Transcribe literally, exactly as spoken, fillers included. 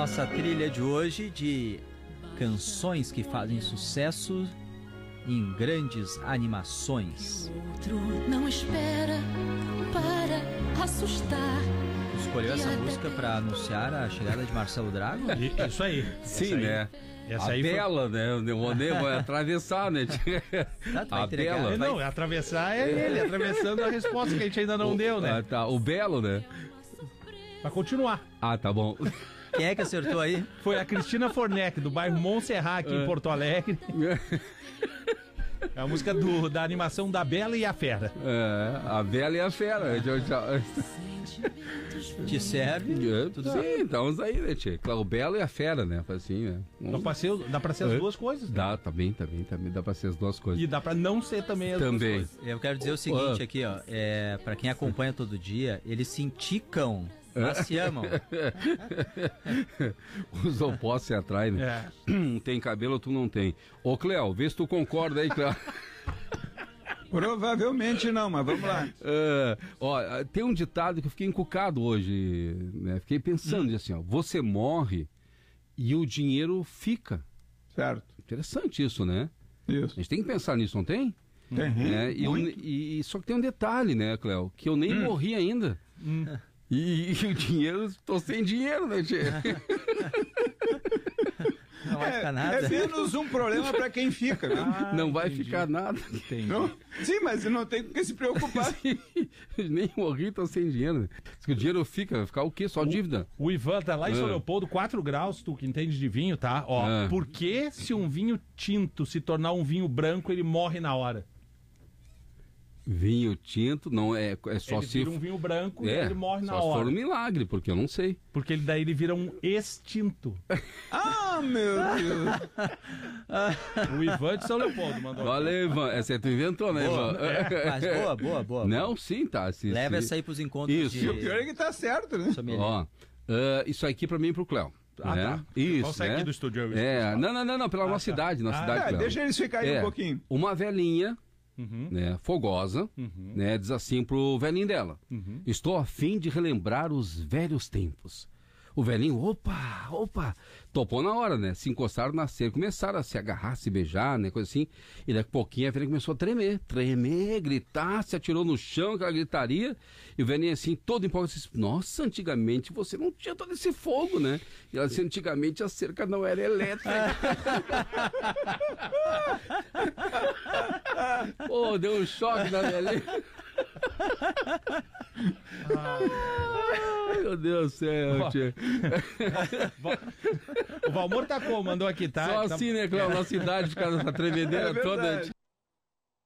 nossa trilha de hoje de canções que fazem sucesso em grandes animações. Outro não espera para assustar. Escolheu essa música para anunciar a chegada de Marcelo Drago? Isso aí. Sim, aí. né? Essa a aí Bela, foi... né? O Nemoné vai atravessar, né? Tá, a Bela. Não, atravessar é ele, atravessando a resposta que a gente ainda não o, deu, né? Ah, tá. O Belo, né? Pra continuar. Ah, tá bom. Quem é que acertou aí? Foi a Cristina Fornec, do bairro Montserrat, aqui em Porto Alegre. É a música do, da animação da Bela e a Fera. É, a Bela e a Fera. Te serve? É, tudo sim, estamos aí, né, tia? Claro, o Belo e a Fera, né? Assim, né? Dá pra ser, dá pra ser as duas coisas. Né? Dá, também, também, também. Dá pra ser as duas coisas. E dá pra não ser também as também. duas coisas. Eu quero dizer o seguinte oh. aqui, ó. É, pra quem acompanha todo dia, eles se indicam, mas se amam. Os opostos se atraem, né? É. Um tem cabelo, tu não tem. Ô, Cléo, vê se tu concorda aí, Cléo. Provavelmente não, mas vamos lá. Uh, ó, tem um ditado que eu fiquei encucado hoje, né? Fiquei pensando hum. assim, ó, você morre e o dinheiro fica. Certo. Interessante isso, né? Isso. A gente tem que pensar nisso, não tem? Tem. É, e, eu, e só que tem um detalhe, né, Cléo? Que eu nem hum. morri ainda. Hum. E, e o dinheiro, tô sem dinheiro, né, tia? Não vai ficar nada. É, é menos um problema para quem fica. Ah, não vai entendi. ficar nada. Não, sim, mas não tem com que se preocupar. Nem morri, tô sem dinheiro. Né? Se o dinheiro fica, vai ficar o quê? Só o, dívida. O Ivan tá lá em São ah. Leopoldo, quatro graus, tu que entende de vinho, tá? Ó, ah. por que se um vinho tinto se tornar um vinho branco, ele morre na hora? Vinho tinto, não é, é só ele se... Ele vira um vinho branco é, e ele morre na só hora. Só se for um milagre, porque eu não sei. Porque ele, daí ele vira um extinto. Ah, meu Deus! O Ivan de São Leopoldo mandou. Valeu, Ivan. Essa tu inventou, né, boa, Ivan? É, mas boa, boa, boa. Não, boa. sim, tá. Sim, Leva sim. essa aí pros encontros. Isso. De... O pior é que tá certo, né? Ó, uh, isso aqui pra mim e pro Cléo. Ah, né? tá. Isso, vamos sair né? aqui do estúdio. É, não, não, não, não, pela ah, nossa tá. cidade, nossa ah, cidade, é, Cléo. deixa eles ficarem é, um pouquinho. Uma velhinha... Uhum. Né, fogosa, uhum. né, diz assim pro velhinho dela: uhum. estou a fim de relembrar os velhos tempos. O velhinho, opa, opa, topou na hora, né? Se encostaram na cerca, começaram a se agarrar, se beijar, né? Coisa assim. E daqui a pouquinho a velhinha começou a tremer, tremer, gritar, se atirou no chão, aquela gritaria. E o velhinho assim, todo empolgado, disse: nossa, antigamente você não tinha todo esse fogo, né? E ela disse: antigamente a cerca não era elétrica. Pô, deu um choque na velhinha. Ai, meu Deus do céu, tia. O Valmor tá como? Mandou aqui, tá? Só assim, né, Cléo? Nossa cidade fica nessa tremedeira é toda.